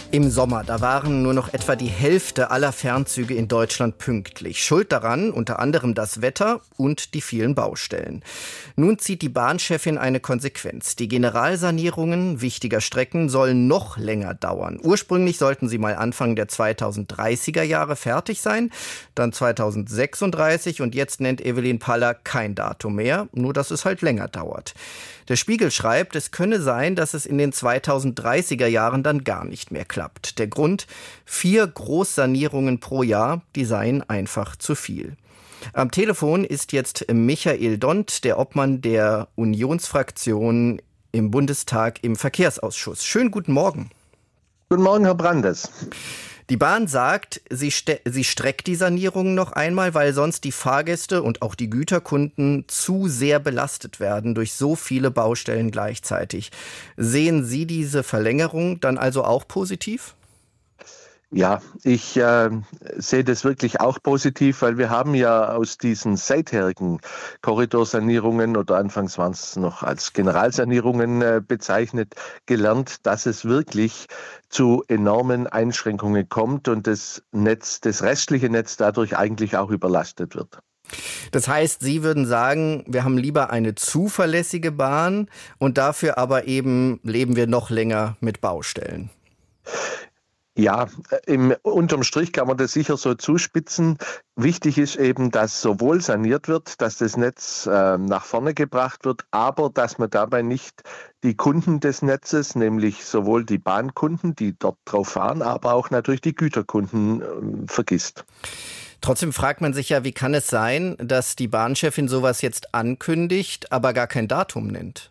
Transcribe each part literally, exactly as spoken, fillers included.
Im Sommer, da waren nur noch etwa die Hälfte aller Fernzüge in Deutschland pünktlich. Schuld daran unter anderem das Wetter und die vielen Baustellen. Nun zieht die Bahnchefin eine Konsequenz. Die Generalsanierungen wichtiger Strecken sollen noch länger dauern. Ursprünglich sollten sie mal Anfang der zweitausenddreißiger Jahre fertig sein, dann zweitausendsechsunddreißig und jetzt nennt Evelyn Paller kein Datum mehr, nur dass es halt länger dauert. Der Spiegel schreibt, es könne sein, dass es in den zweitausenddreißiger Jahren dann gar nicht mehr klappt. Der Grund? Vier Großsanierungen pro Jahr, die seien einfach zu viel. Am Telefon ist jetzt Michael Dont, der Obmann der Unionsfraktion im Bundestag im Verkehrsausschuss. Schönen guten Morgen. Guten Morgen, Herr Brandes. Die Bahn sagt, sie, ste- sie streckt die Sanierung noch einmal, weil sonst die Fahrgäste und auch die Güterkunden zu sehr belastet werden durch so viele Baustellen gleichzeitig. Sehen Sie diese Verlängerung dann also auch positiv? Ja, ich äh, sehe das wirklich auch positiv, weil wir haben ja aus diesen seitherigen Korridorsanierungen oder anfangs waren es noch als Generalsanierungen äh, bezeichnet, gelernt, dass es wirklich zu enormen Einschränkungen kommt und das Netz, das restliche Netz dadurch eigentlich auch überlastet wird. Das heißt, Sie würden sagen, wir haben lieber eine zuverlässige Bahn und dafür aber eben leben wir noch länger mit Baustellen. Ja, im, unterm Strich kann man das sicher so zuspitzen. Wichtig ist eben, dass sowohl saniert wird, dass das Netz äh, nach vorne gebracht wird, aber dass man dabei nicht die Kunden des Netzes, nämlich sowohl die Bahnkunden, die dort drauf fahren, aber auch natürlich die Güterkunden äh, vergisst. Trotzdem fragt man sich ja, wie kann es sein, dass die Bahnchefin sowas jetzt ankündigt, aber gar kein Datum nennt?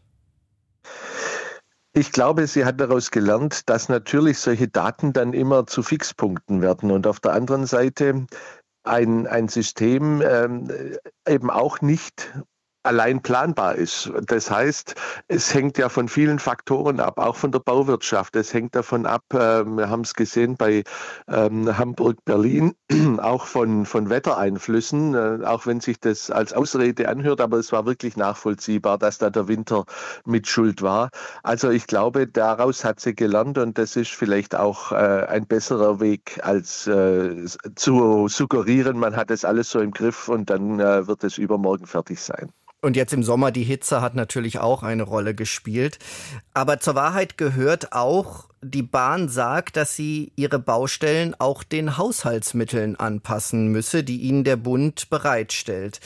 Ich glaube, sie hat daraus gelernt, dass natürlich solche Daten dann immer zu Fixpunkten werden und auf der anderen Seite ein, ein System ähm, eben auch nicht allein planbar ist. Das heißt, es hängt ja von vielen Faktoren ab, auch von der Bauwirtschaft. Es hängt davon ab, äh, wir haben es gesehen bei ähm, Hamburg-Berlin, auch von, von Wettereinflüssen, äh, auch wenn sich das als Ausrede anhört, aber es war wirklich nachvollziehbar, dass da der Winter mit Schuld war. Also ich glaube, daraus hat sie gelernt und das ist vielleicht auch äh, ein besserer Weg, als äh, zu suggerieren, man hat es alles so im Griff und dann äh, wird es übermorgen fertig sein. Und jetzt im Sommer, die Hitze hat natürlich auch eine Rolle gespielt. Aber zur Wahrheit gehört auch, die Bahn sagt, dass sie ihre Baustellen auch den Haushaltsmitteln anpassen müsse, die ihnen der Bund bereitstellt.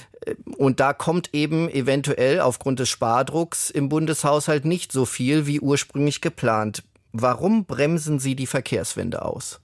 Und da kommt eben eventuell aufgrund des Spardrucks im Bundeshaushalt nicht so viel wie ursprünglich geplant. Warum bremsen Sie die Verkehrswende aus?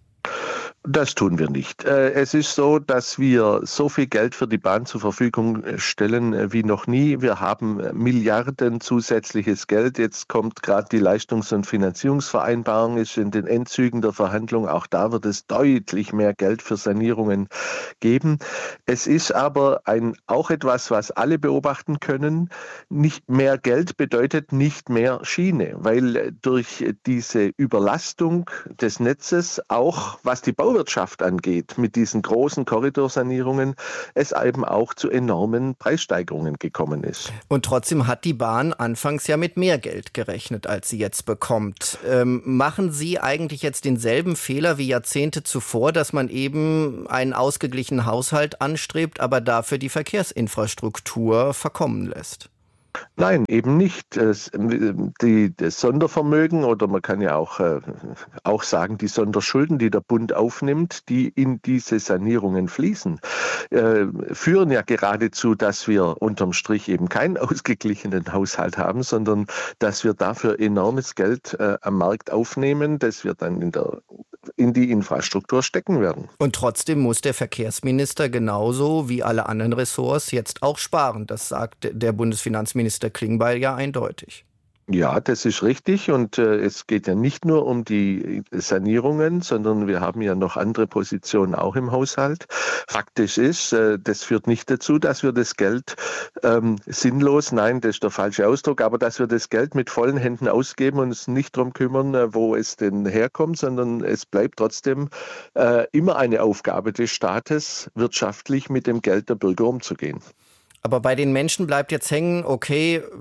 Das tun wir nicht. Es ist so, dass wir so viel Geld für die Bahn zur Verfügung stellen wie noch nie. Wir haben Milliarden zusätzliches Geld. Jetzt kommt gerade die Leistungs- und Finanzierungsvereinbarung, ist in den Endzügen der Verhandlung. Auch da wird es deutlich mehr Geld für Sanierungen geben. Es ist aber ein, auch etwas, was alle beobachten können. Nicht mehr Geld bedeutet nicht mehr Schiene, weil durch diese Überlastung des Netzes auch, was die Bauwirtschaft angeht, mit diesen großen Korridorsanierungen, es eben auch zu enormen Preissteigerungen gekommen ist. Und trotzdem hat die Bahn anfangs ja mit mehr Geld gerechnet, als sie jetzt bekommt. Ähm, machen Sie eigentlich jetzt denselben Fehler wie Jahrzehnte zuvor, dass man eben einen ausgeglichenen Haushalt anstrebt, aber dafür die Verkehrsinfrastruktur verkommen lässt? Nein, eben nicht. Es, die, das Sondervermögen oder man kann ja auch, äh, auch sagen, die Sonderschulden, die der Bund aufnimmt, die in diese Sanierungen fließen, äh, führen ja geradezu, dass wir unterm Strich eben keinen ausgeglichenen Haushalt haben, sondern dass wir dafür enormes Geld äh, am Markt aufnehmen, das wir dann in der in die Infrastruktur stecken werden. Und trotzdem muss der Verkehrsminister genauso wie alle anderen Ressorts jetzt auch sparen. Das sagt der Bundesfinanzminister Klingbeil ja eindeutig. Ja, das ist richtig und äh, es geht ja nicht nur um die Sanierungen, sondern wir haben ja noch andere Positionen auch im Haushalt. Faktisch ist, äh, das führt nicht dazu, dass wir das Geld ähm, sinnlos, nein, das ist der falsche Ausdruck, aber dass wir das Geld mit vollen Händen ausgeben und uns nicht darum kümmern, äh, wo es denn herkommt, sondern es bleibt trotzdem äh, immer eine Aufgabe des Staates, wirtschaftlich mit dem Geld der Bürger umzugehen. Aber bei den Menschen bleibt jetzt hängen, okay,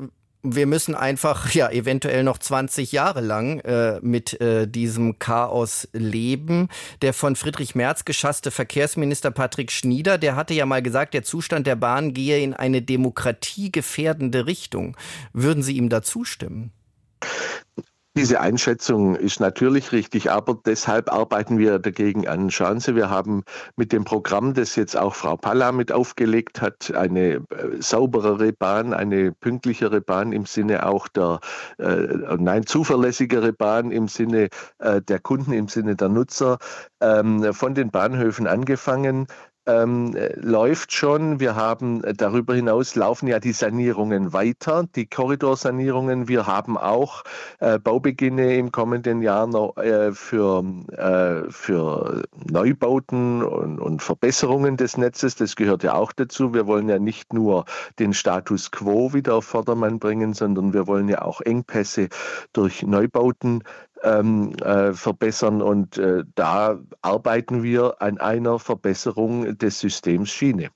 wir müssen einfach ja eventuell noch zwanzig Jahre lang äh, mit äh, diesem Chaos leben. Der von Friedrich Merz geschasste Verkehrsminister Patrick Schnieder, der hatte ja mal gesagt, der Zustand der Bahn gehe in eine demokratiegefährdende Richtung. Würden Sie ihm da zustimmen? Diese Einschätzung ist natürlich richtig, aber deshalb arbeiten wir dagegen an. Schauen Sie, wir haben mit dem Programm, das jetzt auch Frau Palla mit aufgelegt hat, eine äh, sauberere Bahn, eine pünktlichere Bahn im Sinne auch der, äh, nein, zuverlässigere Bahn im Sinne äh, der Kunden, im Sinne der Nutzer, ähm, von den Bahnhöfen angefangen. Ähm, läuft schon. Wir haben darüber hinaus laufen ja die Sanierungen weiter, die Korridorsanierungen. Wir haben auch äh, Baubeginne im kommenden Jahr noch äh, für, äh, für Neubauten und, und Verbesserungen des Netzes. Das gehört ja auch dazu. Wir wollen ja nicht nur den Status quo wieder auf Vordermann bringen, sondern wir wollen ja auch Engpässe durch Neubauten Ähm, äh, verbessern und äh, da arbeiten wir an einer Verbesserung des Systems Schiene.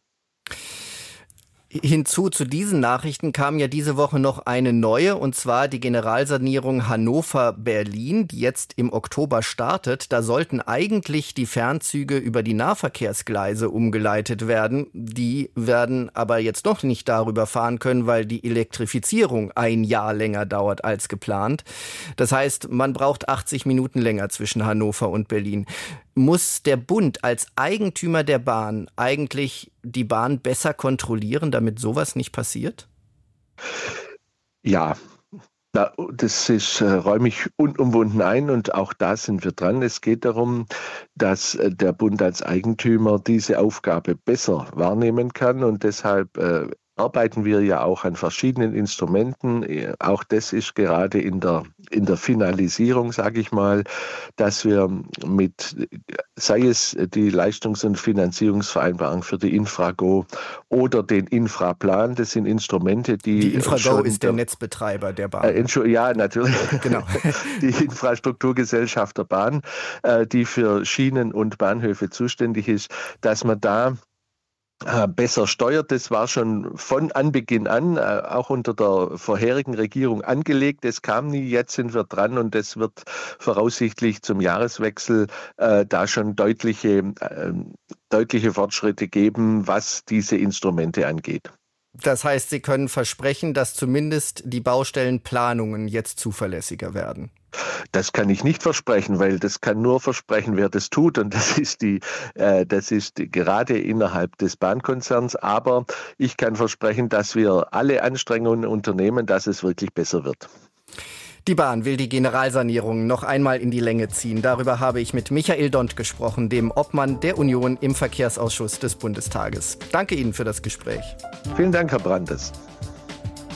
Hinzu zu diesen Nachrichten kam ja diese Woche noch eine neue, und zwar die Generalsanierung Hannover-Berlin, die jetzt im Oktober startet. Da sollten eigentlich die Fernzüge über die Nahverkehrsgleise umgeleitet werden. Die werden aber jetzt noch nicht darüber fahren können, weil die Elektrifizierung ein Jahr länger dauert als geplant. Das heißt, man braucht achtzig Minuten länger zwischen Hannover und Berlin. Muss der Bund als Eigentümer der Bahn eigentlich die Bahn besser kontrollieren, damit sowas nicht passiert? Ja, das ist, äh, räume ich unumwunden ein und auch da sind wir dran. Es geht darum, dass äh, der Bund als Eigentümer diese Aufgabe besser wahrnehmen kann und deshalb äh, arbeiten wir ja auch an verschiedenen Instrumenten. Auch das ist gerade in der, in der Finalisierung, sage ich mal, dass wir mit, sei es die Leistungs- und Finanzierungsvereinbarung für die Infrago oder den Infraplan, das sind Instrumente, die... Die Infrago ist der, der Netzbetreiber der Bahn. Äh, ja, natürlich. Genau. Die Infrastrukturgesellschaft der Bahn, äh, die für Schienen und Bahnhöfe zuständig ist, dass man da besser steuert. Das war schon von Anbeginn an, auch unter der vorherigen Regierung angelegt. Es kam nie, jetzt sind wir dran und es wird voraussichtlich zum Jahreswechsel äh, da schon deutliche, äh, deutliche Fortschritte geben, was diese Instrumente angeht. Das heißt, Sie können versprechen, dass zumindest die Baustellenplanungen jetzt zuverlässiger werden? Das kann ich nicht versprechen, weil das kann nur versprechen, wer das tut. Und das ist die, äh, das ist die, gerade innerhalb des Bahnkonzerns. Aber ich kann versprechen, dass wir alle Anstrengungen unternehmen, dass es wirklich besser wird. Die Bahn will die Generalsanierung noch einmal in die Länge ziehen. Darüber habe ich mit Michael Dont gesprochen, dem Obmann der Union im Verkehrsausschuss des Bundestages. Danke Ihnen für das Gespräch. Vielen Dank, Herr Brandes.